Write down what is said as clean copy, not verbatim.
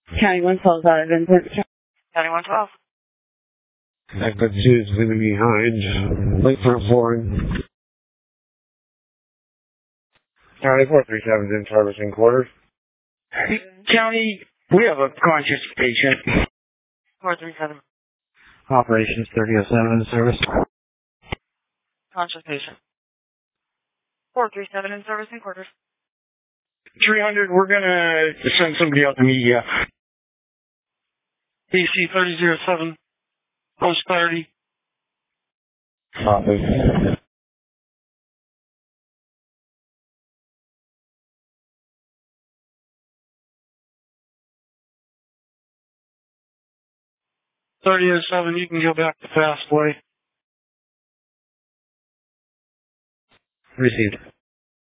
County 112 out of Vincent. County 112. Echo 2 is going to be behind Lakefront Flooring. County 437 is in servicing quarters. County, we have a conscious patient. 437. Operations 3007 in service. Conscious patient. 437 in servicing quarters. 300, we're gonna send somebody out to meet you. DC 3007, post 30. Copy. You can go back to Fastway. Received.